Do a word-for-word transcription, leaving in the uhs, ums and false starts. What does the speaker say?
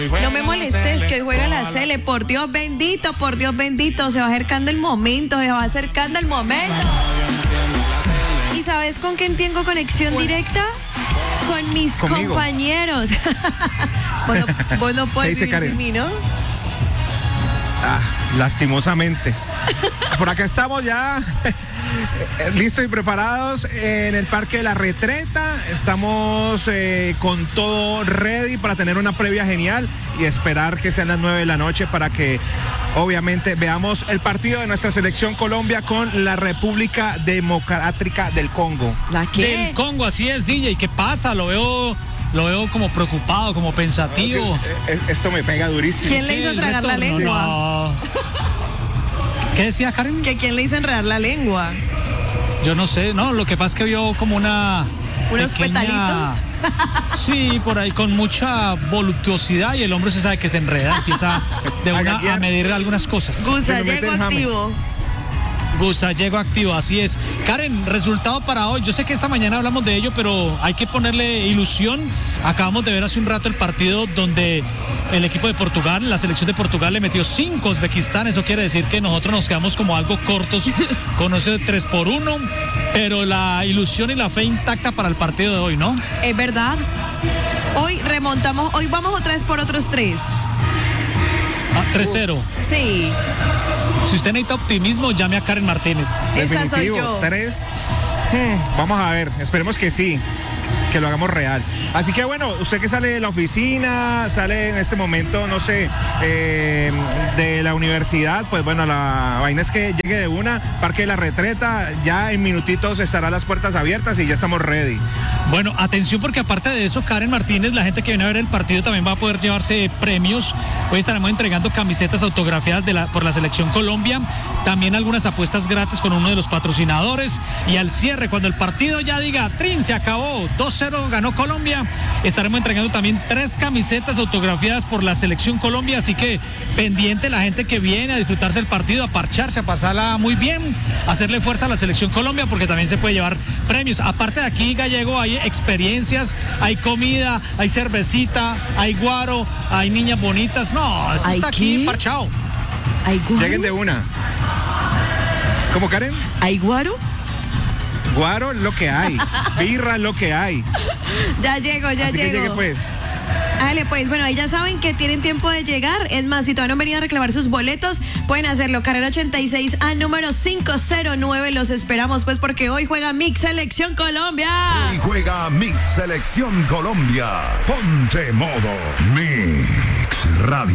No me molestes que hoy juega la Cele, por Dios bendito, por Dios bendito, se va acercando el momento, se va acercando el momento. ¿Y sabes con quién tengo conexión directa? Con mis Conmigo. compañeros. Vos no, vos no puedes ¿Qué dice vivir Karen? sin mí, ¿no? Ah, lastimosamente. Por acá estamos ya listos y preparados en el Parque de la Retreta. Estamos eh, con todo ready para tener una previa genial y esperar que sean las nueve de la noche para que obviamente veamos el partido de nuestra selección Colombia con la República Democrática del Congo. ¿La qué? Del Congo, así es, D J. ¿Qué pasa? Lo veo, lo veo como preocupado, como pensativo. Eh, Esto me pega durísimo. ¿Quién le ¿Qué, hizo el tragar la retorno? lengua? No. ¿Qué decía Karen? ¿Que quién le hizo enredar la lengua? Yo no sé, no, lo que pasa es que vio como una ¿Unos pequeña- petalitos? Sí, por ahí con mucha voluptuosidad y el hombre se sabe que se enreda, empieza de A una gaguear. a medir algunas cosas. Gusa, Se lo mete llego en James. activo. Gusa, llego activo, así es. Karen, resultado para hoy. Yo sé que esta mañana hablamos de ello, pero hay que ponerle ilusión. Acabamos de ver hace un rato el partido donde el equipo de Portugal, la selección de Portugal le metió cinco a Uzbekistán. Eso quiere decir que nosotros nos quedamos como algo cortos con ese tres por uno, pero la ilusión y la fe intacta para el partido de hoy, ¿no? Es verdad. Hoy remontamos, hoy vamos otra vez por otros tres. Ah, tres cero. Sí, Si usted necesita optimismo, llame a Karen Martínez. esa soy Definitivo, yo. tres. Hmm, vamos a ver, esperemos que sí, que lo hagamos real. Así que bueno, usted que sale de la oficina, sale en este momento, no sé, eh, de la universidad, pues bueno, la vaina es que llegue de una, Parque de la Retreta, ya en minutitos estarán las puertas abiertas y ya estamos ready. Bueno, atención porque aparte de eso, Karen Martínez, la gente que viene a ver el partido también va a poder llevarse premios. Hoy estaremos entregando camisetas autografiadas de la, por la Selección Colombia, también algunas apuestas gratis con uno de los patrocinadores. Y al cierre, cuando el partido ya diga, Trin, se acabó, dos cero ganó Colombia, estaremos entregando también tres camisetas autografiadas por la Selección Colombia. Así que pendiente la gente que viene a disfrutarse el partido, a parcharse, a pasarla muy bien, a hacerle fuerza a la Selección Colombia porque también se puede llevar premios. Aparte de aquí, Gallego, hay experiencias, hay comida, hay cervecita, hay guaro, hay niñas bonitas. No, eso ¿Hay está aquí qué? parchado. ¿Hay guaro? Lleguen de una. ¿Cómo, Karen? ¿Hay guaro? Guaro lo que hay, birra lo que hay. Ya llego, ya Así llego. que llegue pues. Dale, pues bueno, ahí ya saben que tienen tiempo de llegar. Es más, si todavía no han venido a reclamar sus boletos, pueden hacerlo. Carrera ochenta y seis a número quinientos nueve. Los esperamos, pues, porque hoy juega Mix Selección Colombia. Y juega Mix Selección Colombia. Ponte modo Mix Radio.